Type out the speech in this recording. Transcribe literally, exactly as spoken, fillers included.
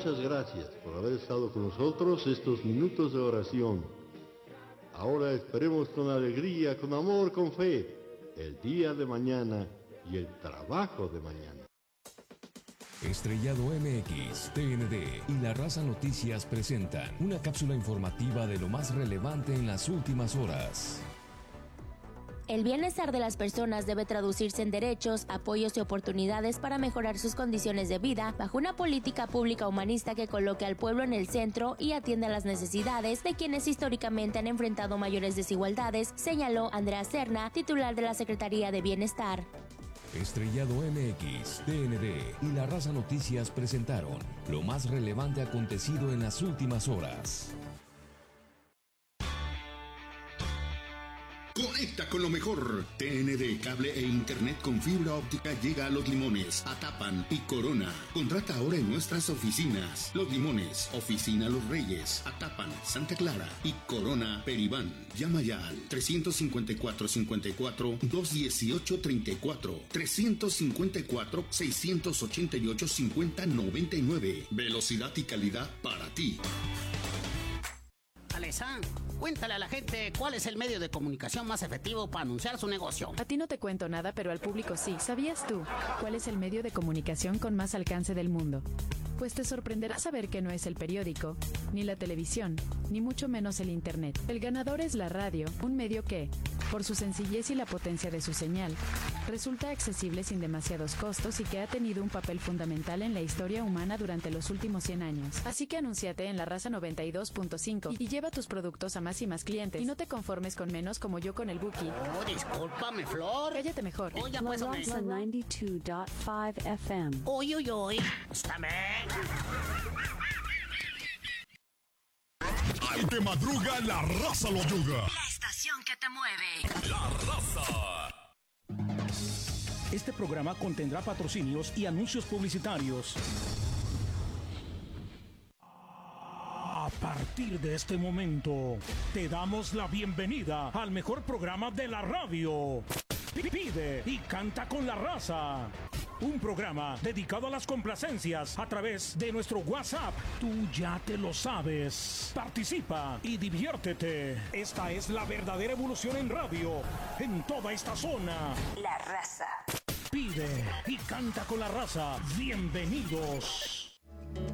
muchas gracias por haber estado con nosotros estos minutos de oración. Ahora esperemos con alegría, con amor, con fe, el día de mañana y el trabajo de mañana. Estrellado M X, T N D y La Raza Noticias presentan una cápsula informativa de lo más relevante en las últimas horas. El bienestar de las personas debe traducirse en derechos, apoyos y oportunidades para mejorar sus condiciones de vida bajo una política pública humanista que coloque al pueblo en el centro y atienda las necesidades de quienes históricamente han enfrentado mayores desigualdades, señaló Andrea Serna, titular de la Secretaría de Bienestar. Estrellado M X, T N D y La Raza Noticias presentaron lo más relevante acontecido en las últimas horas. Conecta con lo mejor. T N D Cable e Internet con fibra óptica llega a Los Limones, Atapan y Corona. Contrata ahora en nuestras oficinas. Los Limones, Oficina Los Reyes, Atapan, Santa Clara y Corona, Peribán. Llama ya al trescientos cincuenta y cuatro cincuenta y cuatro, doscientos dieciocho treinta y cuatro, trescientos cincuenta y cuatro seiscientos ochenta y ocho cincuenta noventa y nueve. Velocidad y calidad para ti. Alesa, cuéntale a la gente cuál es el medio de comunicación más efectivo para anunciar su negocio. A ti no te cuento nada, pero al público sí. ¿Sabías tú cuál es el medio de comunicación con más alcance del mundo? Pues te sorprenderá saber que no es el periódico, ni la televisión, ni mucho menos el internet. El ganador es la radio, un medio que, por su sencillez y la potencia de su señal, resulta accesible sin demasiados costos y que ha tenido un papel fundamental en la historia humana durante los últimos cien años. Así que anúnciate en La Raza noventa y dos punto cinco y lleva tus productos a más y más clientes. Y no te conformes con menos como yo con el Buki. Oh, discúlpame, Flor. Cállate mejor. Oye, La pues, Raza noventa y dos punto cinco F M. Uy, uy, uy. Escúchame. Al que madruga, la raza lo yuga. La estación que te mueve. La Raza. Este programa contendrá patrocinios y anuncios publicitarios. A partir de este momento, te damos la bienvenida al mejor programa de la radio. Pide y canta con la raza. Un programa dedicado a las complacencias a través de nuestro WhatsApp. Tú ya te lo sabes. Participa y diviértete. Esta es la verdadera evolución en radio, en toda esta zona. La Raza. Pide y canta con la raza. Bienvenidos.